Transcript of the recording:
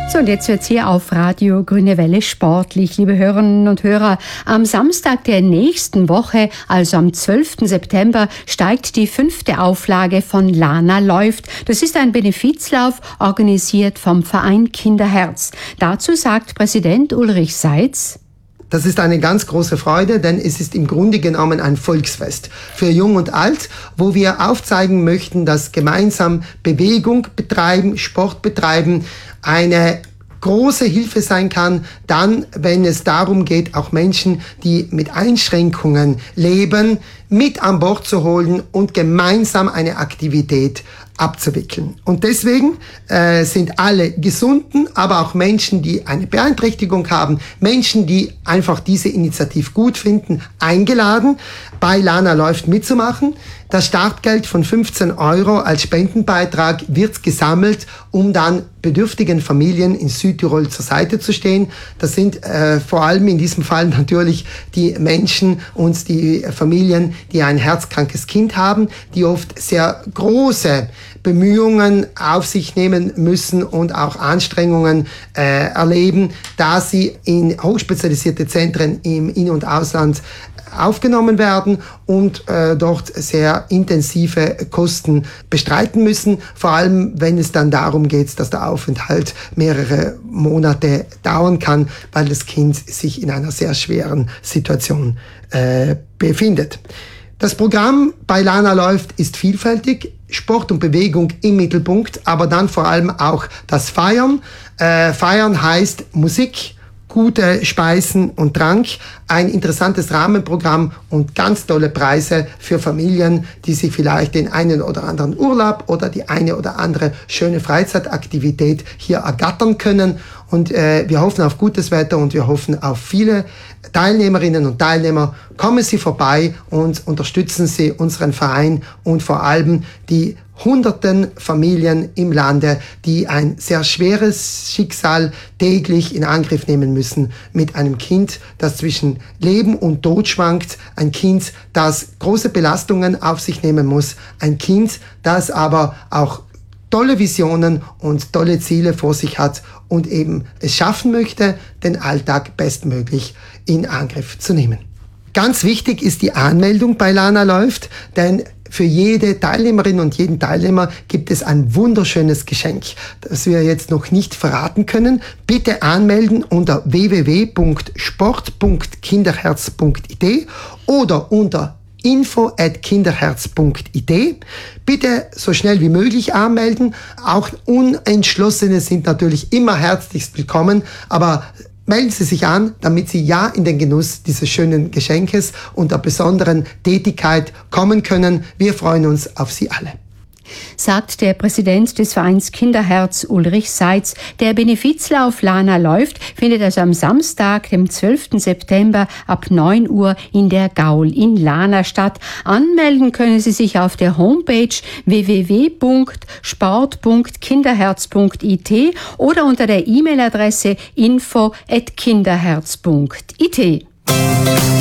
So, und jetzt wird's hier auf Radio Grüne Welle sportlich, liebe Hörerinnen und Hörer. Am Samstag der nächsten Woche, also am 12. September, steigt die 5. Auflage von Lana läuft. Das ist ein Benefizlauf, organisiert vom Verein Kinderherz. Dazu sagt Präsident Ulrich Seitz: Das ist eine ganz große Freude, denn es ist im Grunde genommen ein Volksfest für Jung und Alt, wo wir aufzeigen möchten, dass gemeinsam Bewegung betreiben, Sport betreiben, eine große Hilfe sein kann, dann, wenn es darum geht, auch Menschen, die mit Einschränkungen leben, mit an Bord zu holen und gemeinsam eine Aktivität abzuwickeln. Und deswegen sind alle Gesunden, aber auch Menschen, die eine Beeinträchtigung haben, Menschen, die einfach diese Initiative gut finden, eingeladen, bei Lana läuft mitzumachen. Das Startgeld von 15 € als Spendenbeitrag wird gesammelt, um dann bedürftigen Familien in Südtirol zur Seite zu stehen. Das sind vor allem in diesem Fall natürlich die Menschen und die Familien, die ein herzkrankes Kind haben, die oft sehr große Bemühungen auf sich nehmen müssen und auch Anstrengungen erleben, da sie in hochspezialisierte Zentren im In- und Ausland aufgenommen werden und dort sehr intensive Kosten bestreiten müssen, vor allem wenn es dann darum geht, dass der Aufenthalt mehrere Monate dauern kann, weil das Kind sich in einer sehr schweren Situation befindet. Das Programm bei Lana läuft ist vielfältig, Sport und Bewegung im Mittelpunkt, aber dann vor allem auch das Feiern. Feiern heißt Musik, gute Speisen und Trank, ein interessantes Rahmenprogramm und ganz tolle Preise für Familien, die sich vielleicht den einen oder anderen Urlaub oder die eine oder andere schöne Freizeitaktivität hier ergattern können. Und wir hoffen auf gutes Wetter und wir hoffen auf viele Teilnehmerinnen und Teilnehmer. Kommen Sie vorbei und unterstützen Sie unseren Verein und vor allem die hunderten Familien im Lande, die ein sehr schweres Schicksal täglich in Angriff nehmen müssen mit einem Kind, das zwischen Leben und Tod schwankt, ein Kind, das große Belastungen auf sich nehmen muss, ein Kind, das aber auch tolle Visionen und tolle Ziele vor sich hat und eben es schaffen möchte, den Alltag bestmöglich in Angriff zu nehmen. Ganz wichtig ist die Anmeldung bei Lana läuft, denn für jede Teilnehmerin und jeden Teilnehmer gibt es ein wunderschönes Geschenk, das wir jetzt noch nicht verraten können. Bitte anmelden unter www.sport.kinderherz.it oder unter info@kinderherz.it. Bitte so schnell wie möglich anmelden. Auch Unentschlossene sind natürlich immer herzlichst willkommen, aber melden Sie sich an, damit Sie ja in den Genuss dieses schönen Geschenkes und der besonderen Tätigkeit kommen können. Wir freuen uns auf Sie alle. Sagt der Präsident des Vereins Kinderherz Ulrich Seitz. Der Benefizlauf Lana läuft findet also am Samstag, dem 12. September ab 9 Uhr in der Gaul in Lana statt. Anmelden können Sie sich auf der Homepage www.sport.kinderherz.it oder unter der E-Mail-Adresse info@kinderherz.it.